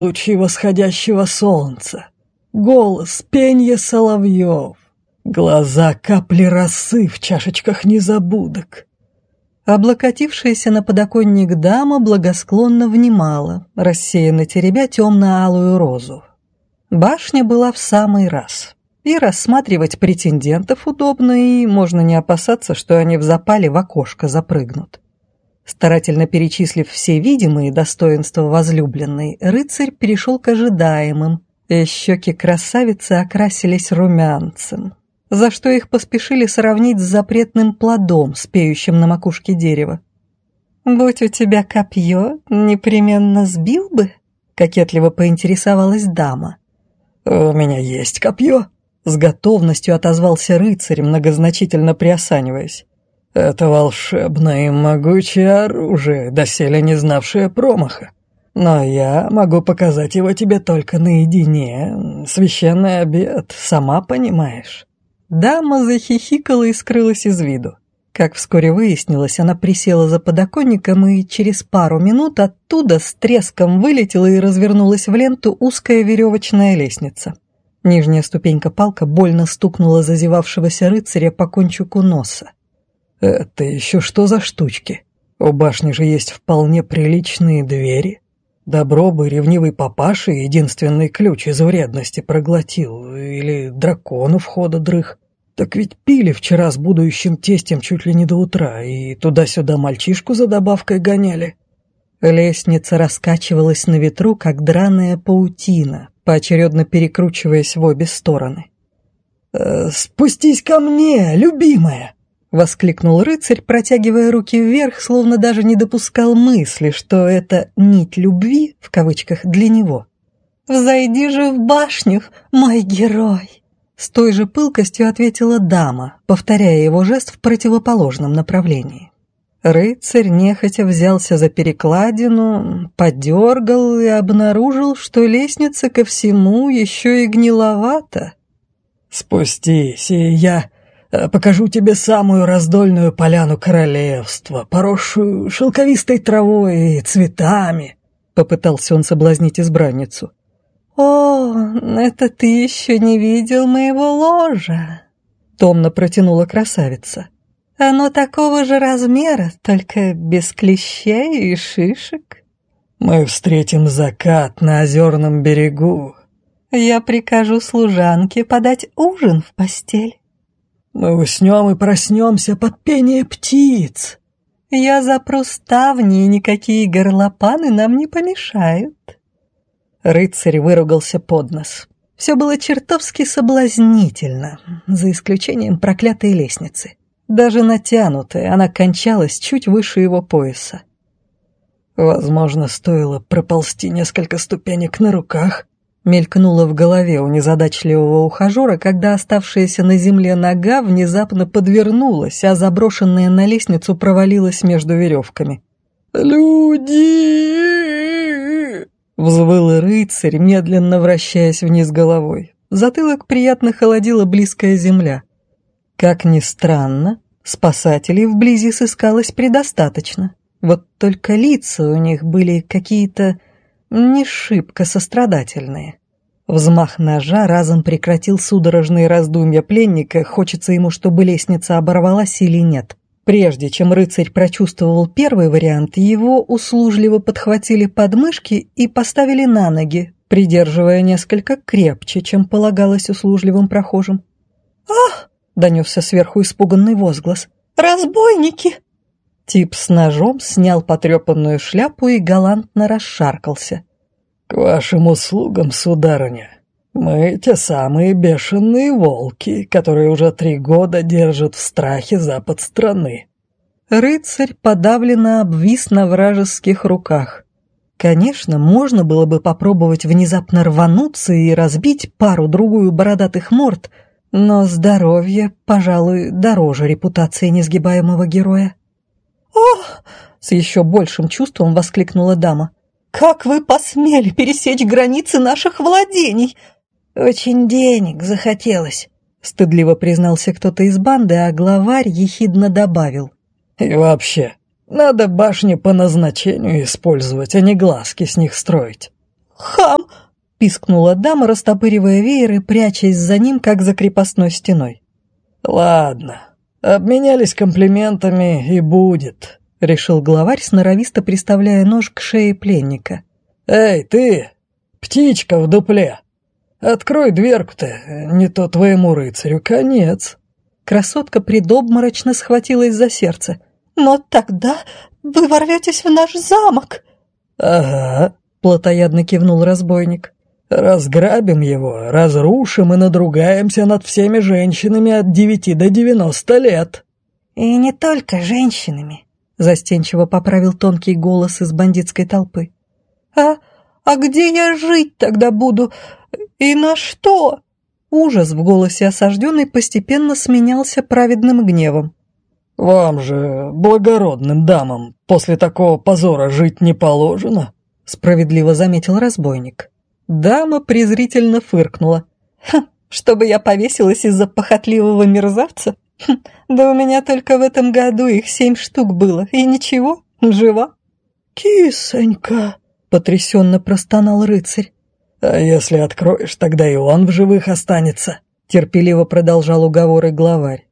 лучи восходящего солнца, голос, пенье соловьев, глаза капли росы в чашечках незабудок. Облокотившаяся на подоконник дама благосклонно внимала, рассеянно теребя темно-алую розу. Башня была в самый раз. И рассматривать претендентов удобно, и можно не опасаться, что они в запале в окошко запрыгнут. Старательно перечислив все видимые достоинства возлюбленной, рыцарь перешел к ожидаемым, и щеки красавицы окрасились румянцем, за что их поспешили сравнить с запретным плодом, спеющим на макушке дерева. «Будь у тебя копье, непременно сбил бы?» — кокетливо поинтересовалась дама. «У меня есть копье», — с готовностью отозвался рыцарь, многозначительно приосаниваясь. «Это волшебное и могучее оружие, доселе не знавшее промаха. Но я могу показать его тебе только наедине. Священный обет, сама понимаешь». Дама захихикала и скрылась из виду. Как вскоре выяснилось, она присела за подоконником, и через пару минут оттуда с треском вылетела и развернулась в ленту узкая веревочная лестница. Нижняя ступенька палка больно стукнула зазевавшегося рыцаря по кончику носа. «Это еще что за штучки? У башни же есть вполне приличные двери. Добро бы ревнивый папаша единственный ключ из вредности проглотил, или дракон у входа дрых. Так ведь пили вчера с будущим тестем чуть ли не до утра, и туда-сюда мальчишку за добавкой гоняли». Лестница раскачивалась на ветру, как драная паутина, поочередно перекручиваясь в обе стороны. «Спустись ко мне, любимая!» — воскликнул рыцарь, протягивая руки вверх, словно даже не допускал мысли, что это «нить любви» в кавычках для него. «Взойди же в башню, мой герой!» С той же пылкостью ответила дама, повторяя его жест в противоположном направлении. Рыцарь нехотя взялся за перекладину, подергал и обнаружил, что лестница ко всему еще и гниловата. «Спустись, и я покажу тебе самую раздольную поляну королевства, поросшую шелковистой травой и цветами», — попытался он соблазнить избранницу. «О, это ты еще не видел моего ложа», — томно протянула красавица. «Оно такого же размера, только без клещей и шишек». «Мы встретим закат на озерном берегу». «Я прикажу служанке подать ужин в постель». «Мы уснем и проснемся под пение птиц». «Я запру ставни, и никакие горлопаны нам не помешают». Рыцарь выругался под нос. Все было чертовски соблазнительно, за исключением проклятой лестницы. Даже натянутая, она кончалась чуть выше его пояса. «Возможно, стоило проползти несколько ступенек на руках», мелькнуло в голове у незадачливого ухажера, когда оставшаяся на земле нога внезапно подвернулась, а заброшенная на лестницу провалилась между веревками. «Люди!» — взвыл рыцарь, медленно вращаясь вниз головой. Затылок приятно холодила близкая земля. Как ни странно, спасателей вблизи сыскалось предостаточно. Вот только лица у них были какие-то не шибко сострадательные. Взмах ножа разом прекратил судорожные раздумья пленника, хочется ему, чтобы лестница оборвалась или нет. Прежде чем рыцарь прочувствовал первый вариант, его услужливо подхватили подмышки и поставили на ноги, придерживая несколько крепче, чем полагалось услужливым прохожим. «Ах!» — донесся сверху испуганный возглас. «Разбойники!» Тип с ножом снял потрепанную шляпу и галантно расшаркался. «К вашим услугам, сударыня. Мы те самые бешеные волки, которые уже 3 года держат в страхе запад страны». Рыцарь подавленно обвис на вражеских руках. Конечно, можно было бы попробовать внезапно рвануться и разбить пару-другую бородатых морд, но здоровье, пожалуй, дороже репутации несгибаемого героя. «Ох!» — с еще большим чувством воскликнула дама. «Как вы посмели пересечь границы наших владений?» «Очень денег захотелось», — стыдливо признался кто-то из банды, а главарь ехидно добавил. «И вообще, надо башни по назначению использовать, а не глазки с них строить». «Хам!» — пискнула дама, растопыривая веер и прячась за ним, как за крепостной стеной. «Ладно, обменялись комплиментами и будет», — решил главарь, сноровисто приставляя нож к шее пленника. «Эй, ты, птичка в дупле, открой дверку-то, не то твоему рыцарю конец». Красотка предобморочно схватилась за сердце. «Но тогда вы ворветесь в наш замок!» «Ага», — плотоядно кивнул разбойник. «Разграбим его, разрушим и надругаемся над всеми женщинами от 9 до 90 лет». «И не только женщинами», — застенчиво поправил тонкий голос из бандитской толпы. «А где я жить тогда буду? И на что?» Ужас в голосе осажденной постепенно сменялся праведным гневом. «Вам же, благородным дамам, после такого позора жить не положено», — справедливо заметил разбойник. Дама презрительно фыркнула. «Чтобы я повесилась из-за похотливого мерзавца? Да у меня только в этом году их 7 штук было, и ничего, жива». «Кисонька», — потрясенно простонал рыцарь. «А если откроешь, тогда и он в живых останется», — терпеливо продолжал уговоры главарь.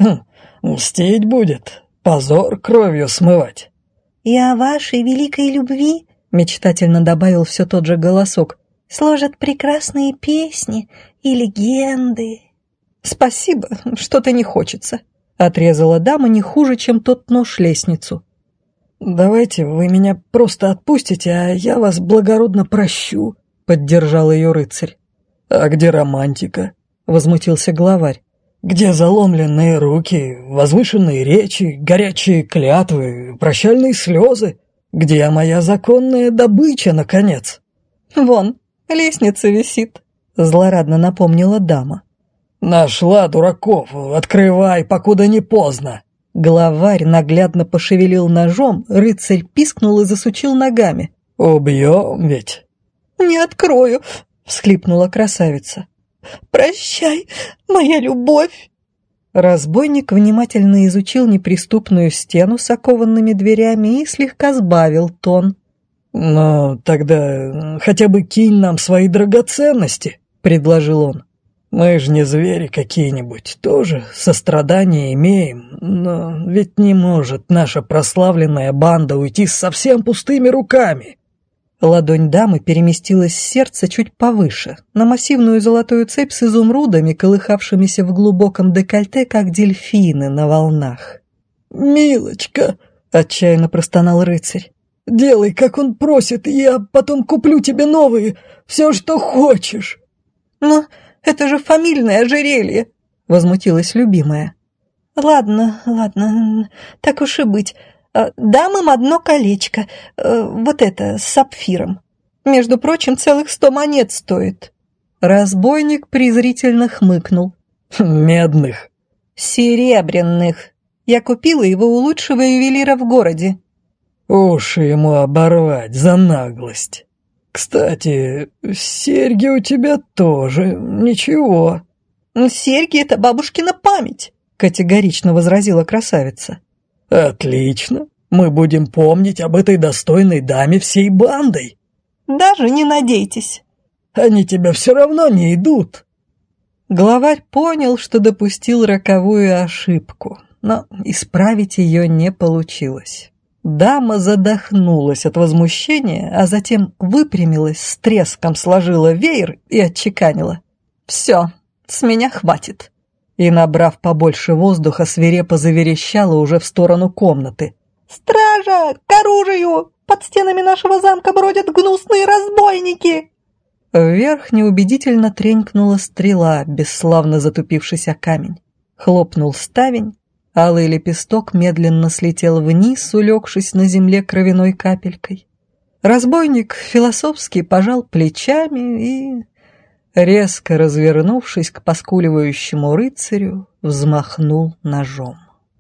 «Мстить будет, позор кровью смывать». «И о вашей великой любви», — мечтательно добавил все тот же голосок, «сложат прекрасные песни и легенды». «Спасибо, что-то не хочется», — отрезала дама не хуже, чем тот нож лестницу. «Давайте вы меня просто отпустите, а я вас благородно прощу», — поддержал ее рыцарь. «А где романтика?» — возмутился главарь. «Где заломленные руки, возвышенные речи, горячие клятвы, прощальные слезы? Где моя законная добыча, наконец?» «Вон, лестница висит», — злорадно напомнила дама. «Нашла дураков, открывай, покуда не поздно». Главарь наглядно пошевелил ножом, рыцарь пискнул и засучил ногами. «Убьем ведь?» «Не открою», — всхлипнула красавица. «Прощай, моя любовь». Разбойник внимательно изучил неприступную стену с окованными дверями и слегка сбавил тон. «Ну, тогда хотя бы кинь нам свои драгоценности», — предложил он. «Мы же не звери какие-нибудь, тоже сострадание имеем, но ведь не может наша прославленная банда уйти с совсем пустыми руками». Ладонь дамы переместилась с сердца чуть повыше, на массивную золотую цепь с изумрудами, колыхавшимися в глубоком декольте, как дельфины на волнах. «Милочка», — отчаянно простонал рыцарь, — «делай, как он просит, и я потом куплю тебе новые, все, что хочешь». «Но это же фамильное ожерелье», — возмутилась любимая. «Ладно, так уж и быть. Дам им одно колечко, вот это, с сапфиром. Между прочим, целых 100 монет стоит». Разбойник презрительно хмыкнул. «Медных». «Серебряных. Я купила его у лучшего ювелира в городе». «Уши ему оборвать за наглость. Кстати, серьги у тебя тоже ничего». «Серьги — это бабушкина память», — категорично возразила красавица. «Отлично. Мы будем помнить об этой достойной даме всей бандой». «Даже не надейтесь». «Они тебя все равно не идут». Главарь понял, что допустил роковую ошибку, но исправить ее не получилось. Дама задохнулась от возмущения, а затем выпрямилась, с треском сложила веер и отчеканила: «Все, с меня хватит». И, набрав побольше воздуха, свирепо заверещала уже в сторону комнаты. «Стража! К оружию! Под стенами нашего замка бродят гнусные разбойники!» Вверх неубедительно тренькнула стрела, бесславно затупившись о камень. Хлопнул ставень, алый лепесток медленно слетел вниз, улегшись на земле кровяной капелькой. Разбойник философски пожал плечами и, резко развернувшись к поскуливающему рыцарю, взмахнул ножом.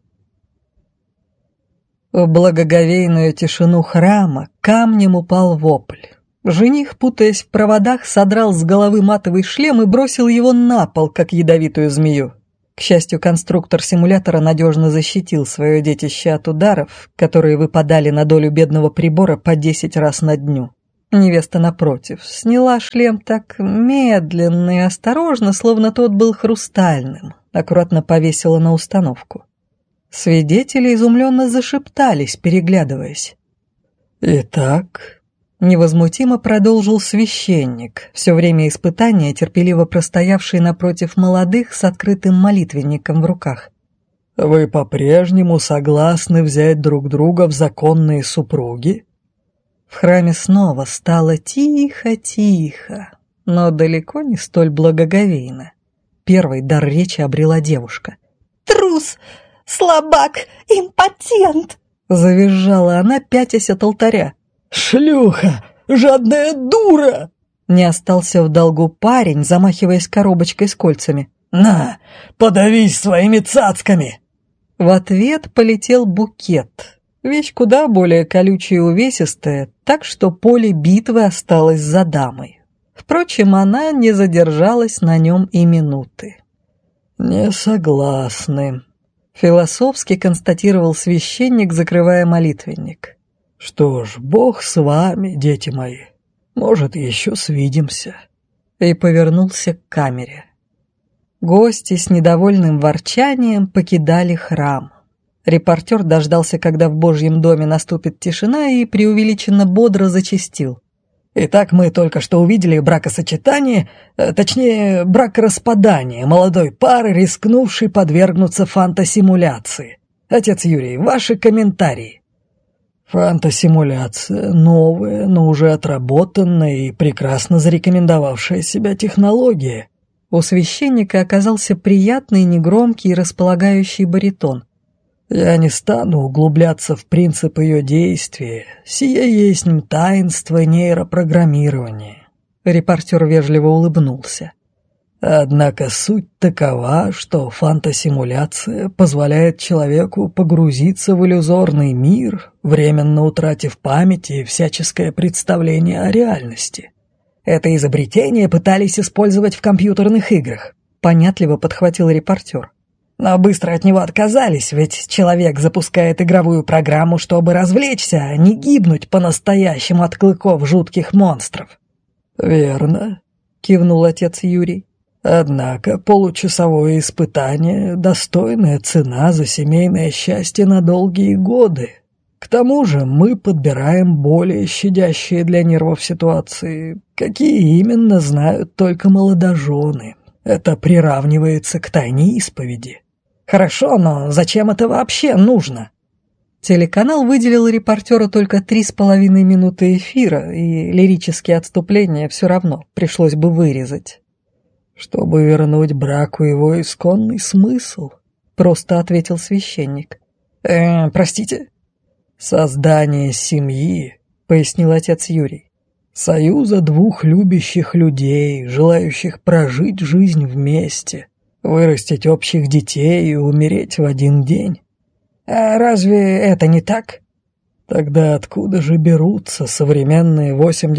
В благоговейную тишину храма камнем упал вопль. Жених, путаясь в проводах, содрал с головы матовый шлем и бросил его на пол, как ядовитую змею. К счастью, конструктор симулятора надежно защитил свое детище от ударов, которые выпадали на долю бедного прибора по 10 раз на дню. Невеста, напротив, сняла шлем так медленно и осторожно, словно тот был хрустальным, аккуратно повесила на установку. Свидетели изумленно зашептались, переглядываясь. «Итак», — невозмутимо продолжил священник, все время испытания терпеливо простоявший напротив молодых с открытым молитвенником в руках. «вы по-прежнему согласны взять друг друга в законные супруги?» В храме снова стало тихо-тихо, но далеко не столь благоговейно. Первой дар речи обрела девушка. «Трус! Слабак! Импотент!» — завизжала она, пятясь от алтаря. «Шлюха! Жадная дура!» Не остался в долгу парень, замахиваясь коробочкой с кольцами. «На, подавись своими цацками!» В ответ полетел букет. Вещь куда более колючая и увесистая, так что поле битвы осталось за дамой. Впрочем, она не задержалась на нем и минуты. «Не согласны», — философски констатировал священник, закрывая молитвенник. «Что ж, Бог с вами, дети мои. Может, еще свидимся». И повернулся к камере. Гости с недовольным ворчанием покидали храм. Репортер дождался, когда в Божьем доме наступит тишина, и преувеличенно бодро зачастил. «Итак, мы только что увидели бракосочетание, точнее, бракораспадание молодой пары, рискнувшей подвергнуться фантасимуляции. Отец Юрий, ваши комментарии». «Фантасимуляция — новая, но уже отработанная и прекрасно зарекомендовавшая себя технология». У священника оказался приятный, негромкий и располагающий баритон. «Я не стану углубляться в принцип ее действия. Сие есть таинство нейропрограммирования». Репортер вежливо улыбнулся. «Однако суть такова, что фантасимуляция позволяет человеку погрузиться в иллюзорный мир, временно утратив память и всяческое представление о реальности. Это изобретение пытались использовать в компьютерных играх», — понятливо подхватил репортер. «Но быстро от него отказались, ведь человек запускает игровую программу, чтобы развлечься, а не гибнуть по-настоящему от клыков жутких монстров». «Верно», — кивнул отец Юрий. «Однако получасовое испытание — достойная цена за семейное счастье на долгие годы. К тому же мы подбираем более щадящие для нервов ситуации, какие именно знают только молодожены. Это приравнивается к тайне исповеди». «Хорошо, но зачем это вообще нужно?» Телеканал выделил репортеру только 3,5 минуты эфира, и лирические отступления все равно пришлось бы вырезать. «Чтобы вернуть браку его исконный смысл», — просто ответил священник. Простите?» «Создание семьи», — пояснил отец Юрий. «Союза двух любящих людей, желающих прожить жизнь вместе, вырастить общих детей и умереть в один день». «А разве это не так?» «Тогда откуда же берутся современные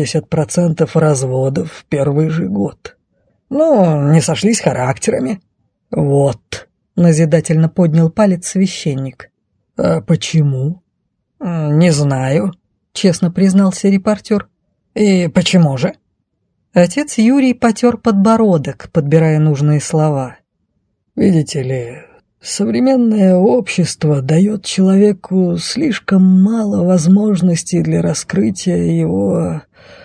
80% разводов в первый же год?» «Ну, не сошлись характерами». «Вот», — назидательно поднял палец священник. «А почему?» «Не знаю», — честно признался репортер. «И почему же?» Отец Юрий потер подбородок, подбирая нужные слова. «Видите ли, современное общество дает человеку слишком мало возможностей для раскрытия его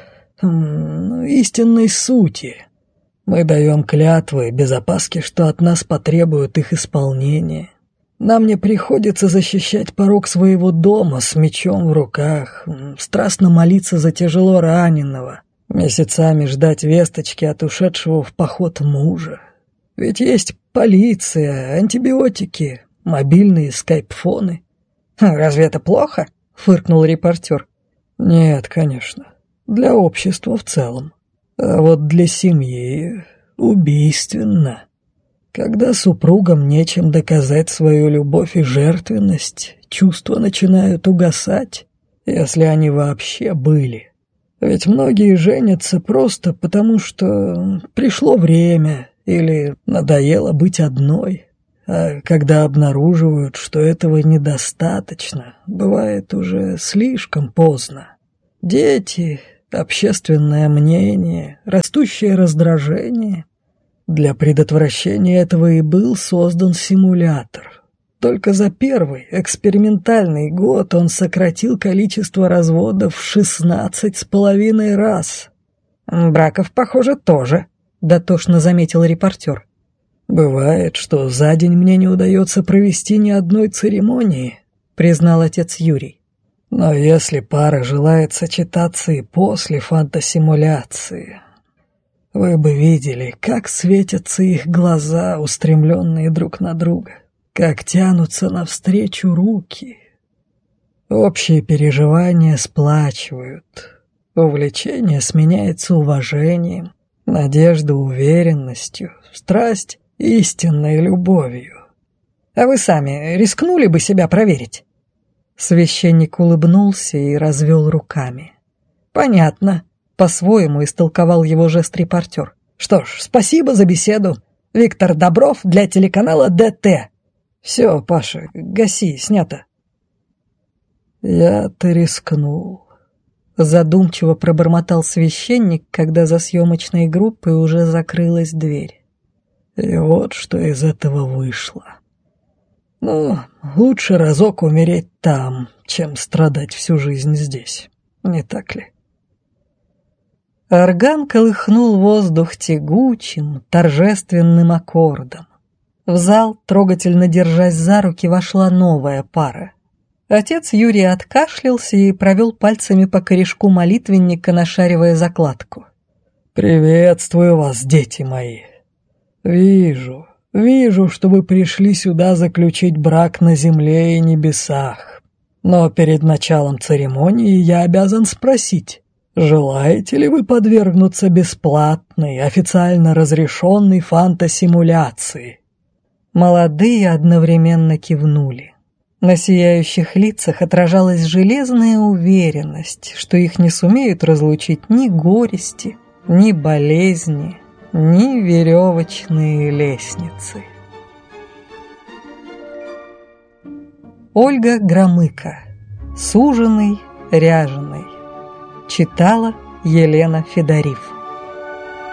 истинной сути. Мы даем клятвы без опаски, что от нас потребуют их исполнения. Нам не приходится защищать порог своего дома с мечом в руках, страстно молиться за тяжело раненого, месяцами ждать весточки от ушедшего в поход мужа. Ведь есть полиция, антибиотики, мобильные скайпфоны». «Разве это плохо?» — фыркнул репортер. «Нет, конечно, для общества в целом. А вот для семьи убийственно. Когда супругам нечем доказать свою любовь и жертвенность, чувства начинают угасать, если они вообще были. Ведь многие женятся просто потому, что пришло время или надоело быть одной. А когда обнаруживают, что этого недостаточно, бывает уже слишком поздно. Дети, общественное мнение, растущее раздражение. Для предотвращения этого и был создан симулятор. Только за первый экспериментальный год он сократил количество разводов в 16,5 раз. Браков, похоже, тоже, дотошно заметил репортер. «Бывает, что за день мне не удается провести ни одной церемонии», признал отец Юрий. «Но если пара желает сочетаться и после фантасимуляции, вы бы видели, как светятся их глаза, устремленные друг на друга, как тянутся навстречу руки. Общие переживания сплачивают, увлечение сменяется уважением, надежда уверенностью, страсть истинной любовью. А вы сами рискнули бы себя проверить?» Священник улыбнулся и развел руками. «Понятно», — по-своему истолковал его жест репортер. «Что ж, спасибо за беседу. Виктор Добров для телеканала ДТ. Все, Паша, гаси, снято». «Я-то рискнул», — задумчиво пробормотал священник, когда за съемочной группой уже закрылась дверь. «И вот что из этого вышло. Ну, лучше разок умереть там, чем страдать всю жизнь здесь, не так ли?» Орган колыхнул воздух тягучим, торжественным аккордом. В зал, трогательно держась за руки, вошла новая пара. Отец Юрий откашлялся и провел пальцами по корешку молитвенника, нашаривая закладку. «Приветствую вас, дети мои. Вижу, что вы пришли сюда заключить брак на земле и небесах. Но перед началом церемонии я обязан спросить, желаете ли вы подвергнуться бесплатной, официально разрешенной фантасимуляции?» Молодые одновременно кивнули. На сияющих лицах отражалась железная уверенность, что их не сумеют разлучить ни горести, ни болезни, ни веревочные лестницы. Ольга Громыко. Суженый, ряженый. Читала Елена Федорив.